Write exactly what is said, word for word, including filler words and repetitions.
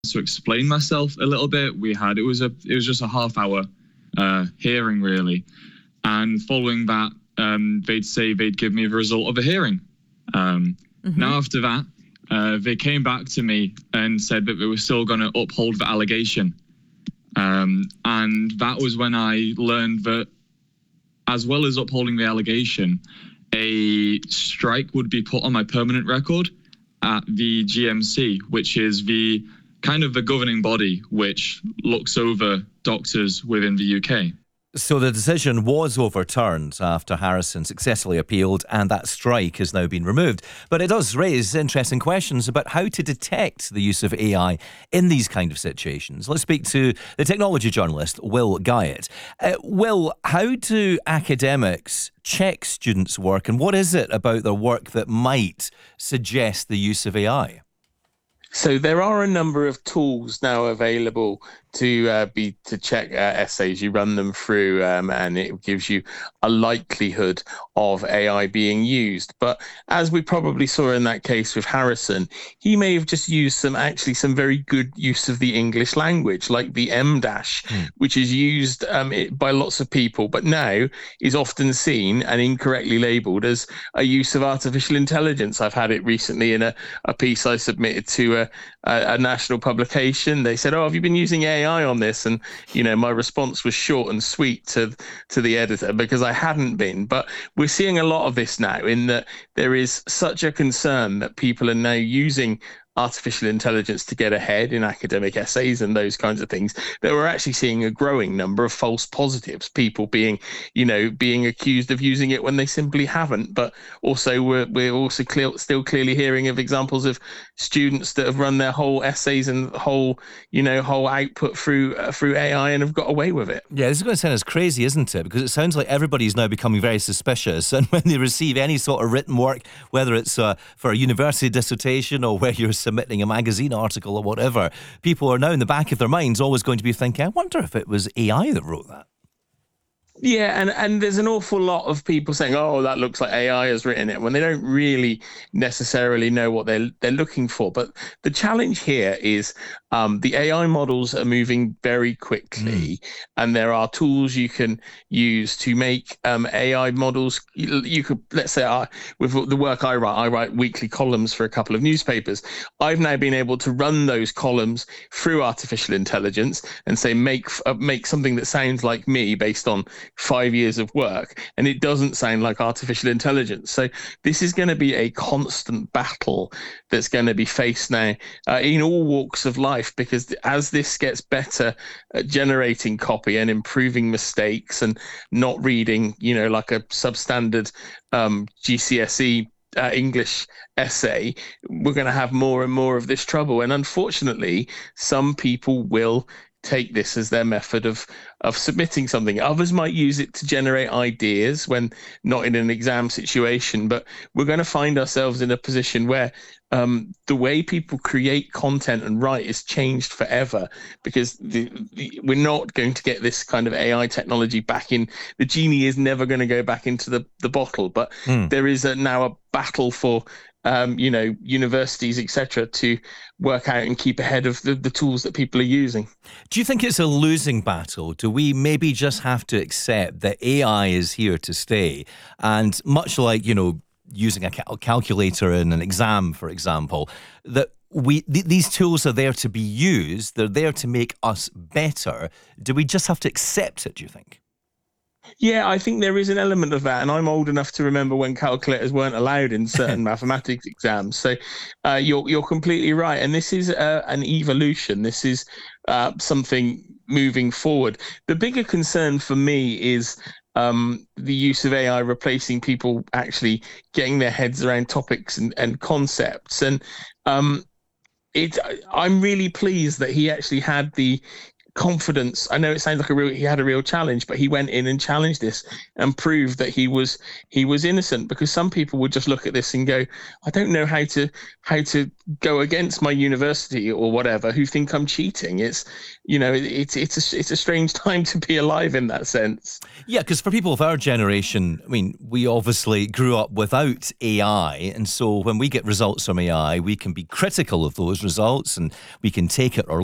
to explain myself a little bit. We had it was a it was just a half hour uh, hearing really, and following that, um, they'd say they'd give me the result of a hearing. Um, mm-hmm. Now after that, uh, they came back to me and said that they were still going to uphold the allegation, um, and that was when I learned that, as well as upholding the allegation, a strike would be put on my permanent record at the G M C, which is the kind of the governing body which looks over doctors within the U K. So the decision was overturned after Harrison successfully appealed, and that strike has now been removed. But it does raise interesting questions about how to detect the use of A I in these kind of situations. Let's speak to the technology journalist, Will Guyatt. Uh, Will, how do academics check students' work, and what is it about their work that might suggest the use of A I? So there are a number of tools now available to uh, be to check uh, essays. You run them through um, and it gives you a likelihood of A I being used. But as we probably saw in that case with Harrison, he may have just used some actually some very good use of the English language, like the M dash, mm. which is used um, it, by lots of people, but now is often seen and incorrectly labelled as a use of artificial intelligence. I've had it recently in a, a piece I submitted to a, a, a national publication. They said, "Oh, have you been using A I on this?" And you know, my response was short and sweet to to the editor because I hadn't been. But we're seeing a lot of this now, in that there is such a concern that people are now using artificial intelligence to get ahead in academic essays and those kinds of things, that we're actually seeing a growing number of false positives, people being, you know, being accused of using it when they simply haven't. But also we're, we're also clear, still clearly hearing of examples of students that have run their whole essays and whole, you know, whole output through uh, through A I and have got away with it. Yeah, this is going to sound as crazy, isn't it? Because it sounds like everybody's now becoming very suspicious, and when they receive any sort of written work, whether it's uh, for a university dissertation or where you're submitting a magazine article or whatever, people are now in the back of their minds always going to be thinking, I wonder if it was A I that wrote that. Yeah, and, and there's an awful lot of people saying, oh, that looks like A I has written it, when they don't really necessarily know what they're, they're looking for. But the challenge here is um, the A I models are moving very quickly, mm. and there are tools you can use to make um, A I models. You, you could, let's say, uh, with the work I write, I write weekly columns for a couple of newspapers. I've now been able to run those columns through artificial intelligence and say, make uh, make something that sounds like me based on five years of work, and it doesn't sound like artificial intelligence. So this is going to be a constant battle that's going to be faced now uh, in all walks of life, because as this gets better at generating copy and improving mistakes and not reading, you know, like a substandard um, G C S E Uh, English essay, we're going to have more and more of this trouble. And unfortunately, some people will take this as their method of of submitting something. Others might use it to generate ideas when not in an exam situation, but we're going to find ourselves in a position where um, the way people create content and write is changed forever, because the, the, we're not going to get this kind of A I technology back in. The genie is never going to go back into the, the bottle, but mm. there is a, now a battle for Um, you know, universities, et cetera, to work out and keep ahead of the, the tools that people are using. Do you think it's a losing battle? Do we maybe just have to accept that A I is here to stay? And much like, you know, using a cal- calculator in an exam, for example, that we th- these tools are there to be used. They're there to make us better. Do we just have to accept it, do you think? Yeah, I think there is an element of that, and I'm old enough to remember when calculators weren't allowed in certain mathematics exams. So uh, you're you're completely right, and this is uh, an evolution. This is uh, something moving forward. The bigger concern for me is um, the use of A I replacing people actually getting their heads around topics and, and concepts. And um, it, I'm really pleased that he actually had the confidence. I know it sounds like a real he had a real challenge, but he went in and challenged this and proved that he was he was innocent. Because some people would just look at this and go, I don't know how to how to go against my university or whatever, who think I'm cheating. It's you know it, it's it's a, it's a strange time to be alive in that sense. Yeah, because for people of our generation, I mean, we obviously grew up without A I, and so when we get results from A I, we can be critical of those results and we can take it or